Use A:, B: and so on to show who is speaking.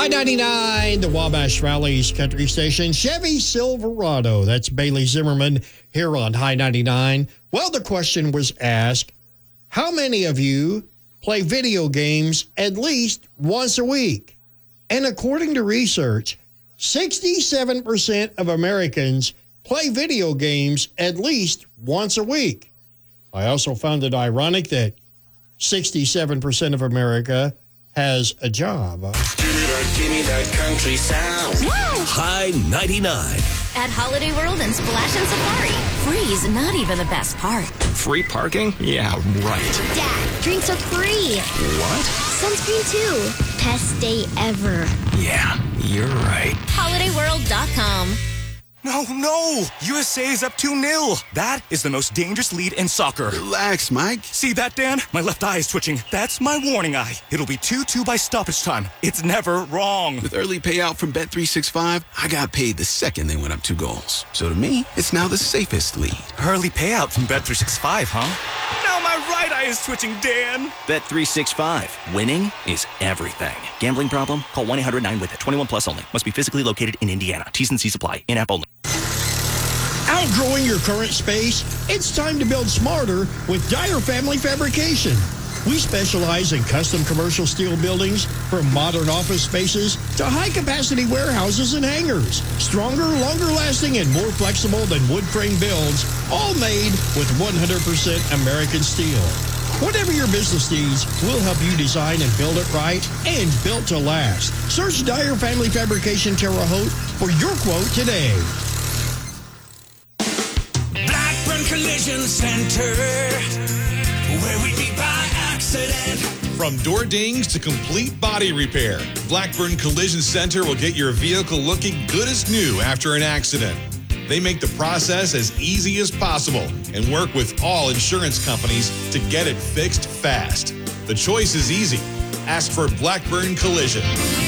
A: I-99, the Wabash Valley's country station, Chevy Silverado. That's Bailey Zimmerman here on High 99. Well, the question was asked, how many of you play video games at least once a week? And according to research, 67% of Americans play video games at least once a week. I also found it ironic that 67% of America has a job.
B: Give me that country sound.
C: Whoa!
D: High 99.
C: At Holiday World and Splash and Safari, free's not even the best part.
E: Free parking? Yeah, right.
F: Dad, drinks are free.
E: What?
F: Sunscreen too. Best day ever.
E: Yeah, you're right.
C: HolidayWorld.com.
G: No! USA is up 2-0. That is the most dangerous lead in soccer.
H: Relax, Mike.
G: See that, Dan? My left eye is twitching. That's my warning eye. It'll be 2-2 by stoppage time. It's never wrong.
H: With early payout from Bet365, I got paid the second they went up 2 goals. So to me, it's now the safest lead.
G: Early payout from Bet365, huh? Now my right eye is twitching, Dan.
I: Bet365. Winning is everything. Gambling problem? Call 1-800-9-WITH-IT. 21 plus only. Must be physically located in Indiana. T's and C's apply. In-app only.
A: Outgrowing your current space? It's time to build smarter with Dyer Family Fabrication. We specialize in custom commercial steel buildings, from modern office spaces to high-capacity warehouses and hangars. Stronger, longer-lasting, and more flexible than wood frame builds, all made with 100% American steel. Whatever your business needs, we'll help you design and build it right and built to last. Search Dyer Family Fabrication Terre Haute for your quote today.
D: Blackburn Collision Center, where we meet by accident.
J: From door dings to complete body repair, Blackburn Collision Center will get your vehicle looking good as new after an accident. They make the process as easy as possible and work with all insurance companies to get it fixed fast. The choice is easy. Ask for Blackburn Collision.